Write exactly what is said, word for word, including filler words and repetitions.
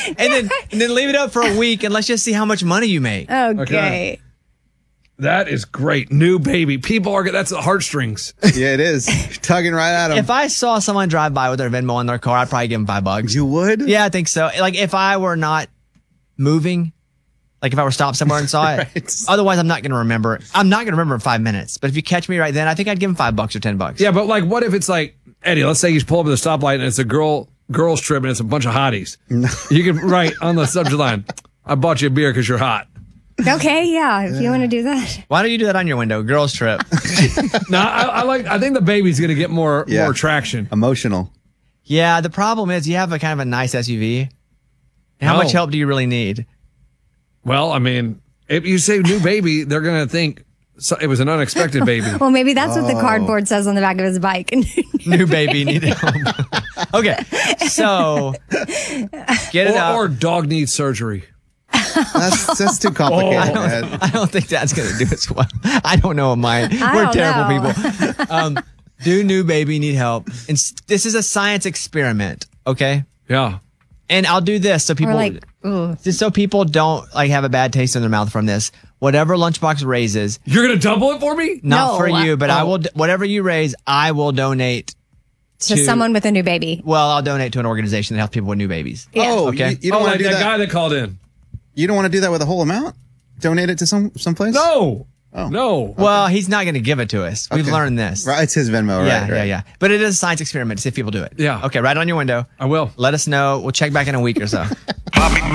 and then and then leave it up for a week and let's just see how much money you make. Okay. Okay. That is great. New baby. People are, that's the heartstrings. Yeah, it is. Tugging right at them. If I saw someone drive by with their Venmo in their car, I'd probably give them five bucks. You would? Yeah, I think so. Like if I were not moving, like if I were stopped somewhere and saw it. Right. Otherwise, I'm not going to remember. I'm not going to remember in five minutes. But if you catch me right then, I think I'd give them five bucks or ten bucks. Yeah, but like, what if it's like, Eddie, let's say you pull up at the stoplight and it's a girl girls trip and it's a bunch of hotties. No. You can write on the subject line, I bought you a beer because you're hot. Okay, yeah, if you want to do that. Why don't you do that on your window? Girls trip. No, I, I like. I think the baby's going to get more Yeah. more traction. Emotional. Yeah, the problem is you have a kind of a nice S U V. How No. much help do you really need? Well, I mean, if you say new baby, they're going to think so, it was an unexpected baby. Well, maybe that's what the cardboard says on the back of his bike. New baby need help. Okay, so get it or, out. or dog needs surgery. That's that's too complicated. I don't, I don't think that's going to do as well. I don't know mine. I We're don't terrible know. people. Um, do new baby need help? And s- this is a science experiment, okay? Yeah. And I'll do this so people, Or like, ooh. just so people don't like have a bad taste in their mouth from this. Whatever Lunchbox raises, You're going to double it for me? not No. for you, but I Oh. will. Whatever you raise, I will donate. To to- someone with a new baby. Well, I'll donate to an organization that helps people with new babies. Yeah. Oh, Okay. you, you don't oh, want like to do that, that. guy that called in. You don't want to do that with the whole amount? Donate it to some someplace? No. Oh. No. Well, he's not going to give it to us. We've Okay. learned this. Right, it's his Venmo, Yeah, right? yeah, right. yeah. But it is a science experiment to see if people do it. Yeah. Okay, right on your window. I will. Let us know. We'll check back in a week or so.